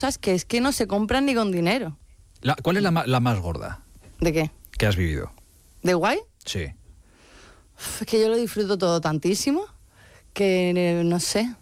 que es que no se compran ni con dinero. ¿Cuál es la más gorda? ¿De qué? ¿Que has vivido? ¿De guay? Sí. Es que yo lo disfruto todo tantísimo que no sé.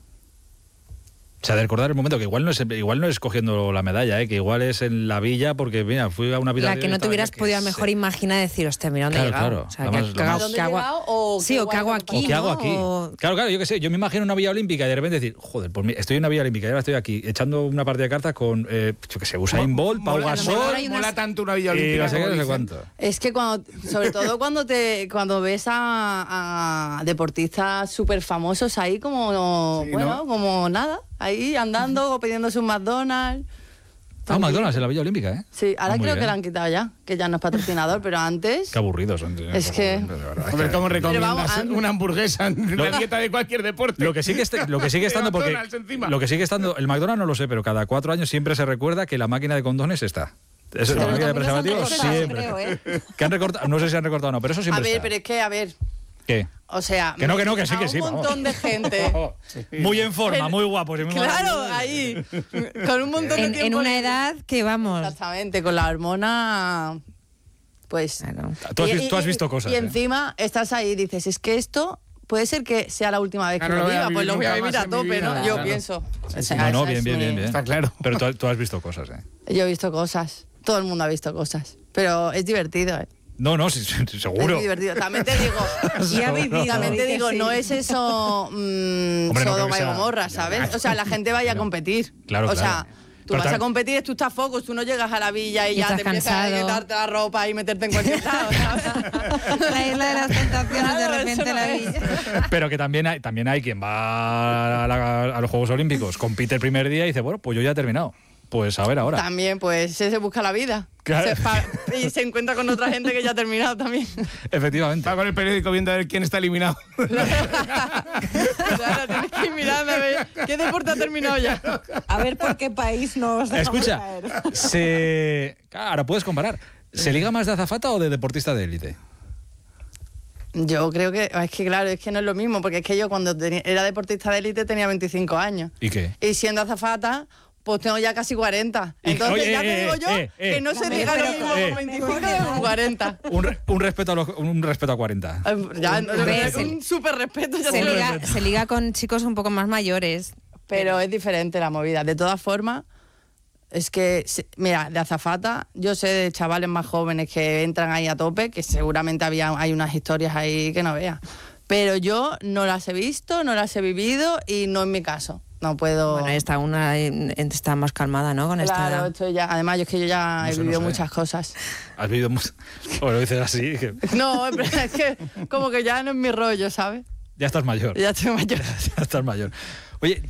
O sea, de recordar el momento, que igual no es cogiendo la medalla, que igual es en la villa, porque mira, fui a una villa... La que no te hubieras podido a lo mejor imaginar decir, hostia, mira dónde he llegado. Claro, o sea, ¿qué hago? Sí, o qué hago aquí, ¿qué hago aquí? Claro, yo qué sé, yo me imagino una villa olímpica y de repente decir, joder, pues estoy en una villa olímpica y ahora estoy aquí echando una partida de cartas con, yo qué sé, Usain Bolt, Pau Gasol... Mola tanto una villa olímpica. No sé cuánto. Es que sobre todo cuando ves a deportistas súper famosos ahí como, sí, bueno, ¿no? Como nada, ahí andando o pidiéndose un McDonald's. McDonald's en la Villa Olímpica, ¿eh? Sí, ahora creo que la han quitado ya, que ya no es patrocinador, pero antes... Qué aburridos son. Es que... Hombre, ¿cómo recomiendas una hamburguesa en la dieta de cualquier deporte? Lo que sigue estando, porque... Lo que sigue estando, el McDonald's no lo sé, pero cada 4 años siempre se recuerda que la máquina de condones está. Eso es la máquina de preservativos siempre. Creo, que han recortado, no sé si han recortado o no, pero eso siempre está. Pero es que, a ver... ¿Qué? O sea, que sí. Un montón de gente. Muy en forma, muy guapos. Claro, ahí. Con un montón de tiempo. En una edad que vamos. Exactamente, con la hormona. Pues. Claro. Tú has visto cosas. Y encima estás ahí y dices, es que esto puede ser que sea la última vez que lo viva, pues lo voy a vivir a tope, ¿no? Yo pienso. O sea, bien. Está claro. Pero tú has visto cosas, ¿eh? Yo he visto cosas. Todo el mundo ha visto cosas. Pero es divertido, ¿eh? No, sí, seguro. Es divertido. También te digo, no es eso Sodoma y Gomorra, ¿sabes? O sea, la gente vaya a competir. Claro, o sea, tú vas a competir, tú estás focus, tú no llegas a la villa y ya te empiezas a quitarte la ropa y meterte en cualquier lado, ¿sabes? La isla de las tentaciones, de repente la villa. Pero que también hay quien va a los Juegos Olímpicos, compite el primer día y dice, bueno, pues yo ya he terminado. Pues a ver ahora. También, pues se busca la vida. Claro. Y se encuentra con otra gente que ya ha terminado también. Efectivamente. Va con el periódico viendo a ver quién está eliminado. Claro, tienes que ir mirando a ver qué deporte ha terminado ya. A ver por qué país nos dejamos caer. Ahora puedes comparar. ¿Se liga más de azafata o de deportista de élite? Yo creo que, es que claro, es que no es lo mismo, porque es que yo cuando era deportista de élite tenía 25 años. ¿Y qué? Y siendo azafata... Pues tengo ya casi 40. Entonces ya te digo yo que no se diga lo mismo con 25 que con 40. Un respeto a 40. Ya, un súper respeto. Se liga con chicos un poco más mayores. Pero es diferente la movida. De todas formas, es que, mira, de azafata, yo sé de chavales más jóvenes que entran ahí a tope, que seguramente hay unas historias ahí que no veas. Pero yo no las he visto, no las he vivido y no es mi caso. No puedo... Bueno, está más calmada, ¿no? Con esta edad. Estoy ya... Además, yo es que yo ya he vivido muchas cosas. ¿Has vivido mucho? O lo dices así. No, pero es que como que ya no es mi rollo, ¿sabes? Ya estás mayor. Ya estoy mayor. Ya estás mayor. Oye,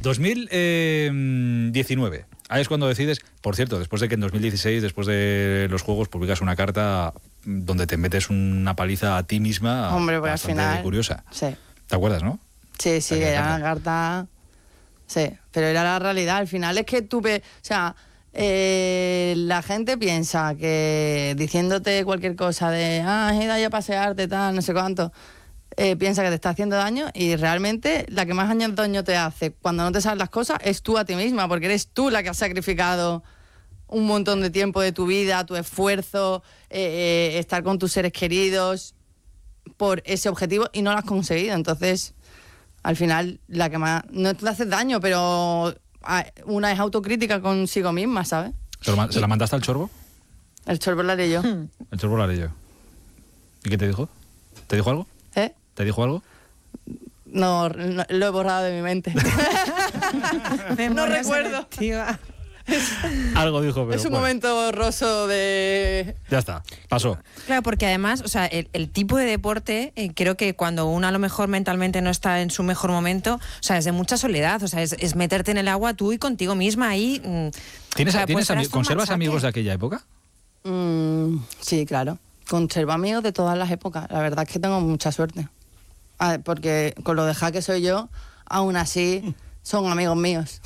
2019. Ahí es cuando decides... Por cierto, después de que en 2016, después de los Juegos, publicas una carta donde te metes una paliza a ti misma. Hombre, pues al final... curiosa. Sí. ¿Te acuerdas, no? Sí, era una carta... Sí, pero era la realidad. Al final es que o sea, la gente piensa que diciéndote cualquier cosa de, he ido ahí a pasearte, tal, no sé cuánto, piensa que te está haciendo daño y realmente la que más daño te hace cuando no te sabes las cosas es tú a ti misma, porque eres tú la que has sacrificado un montón de tiempo de tu vida, tu esfuerzo, estar con tus seres queridos por ese objetivo y no lo has conseguido. Entonces... Al final, la que más... No te hace daño, pero una es autocrítica consigo misma, ¿sabes? ¿Se la mandaste al Chorbo? El Chorbo la haré yo. El Chorbo la haré yo. ¿Y qué te dijo? ¿Te dijo algo? ¿Eh? ¿Te dijo algo? No, lo he borrado de mi mente. No recuerdo. Algo dijo, pero... Es un momento borroso de... Ya está, pasó. Claro, porque además, o sea, el tipo de deporte, creo que cuando uno a lo mejor mentalmente no está en su mejor momento, o sea, es de mucha soledad, o sea, es meterte en el agua tú y contigo misma ahí. ¿Conservas amigos de aquella época? Sí, claro. Conservo amigos de todas las épocas. La verdad es que tengo mucha suerte. Porque con lo dejada que soy yo, aún así... Son amigos míos.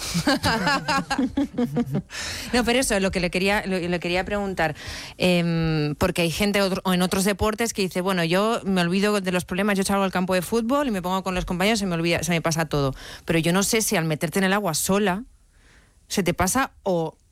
No, pero eso, lo que le quería preguntar, porque hay gente en otros deportes que dice, bueno, yo me olvido de los problemas, yo salgo al campo de fútbol y me pongo con los compañeros y se me pasa todo. Pero yo no sé si al meterte en el agua sola se te pasa o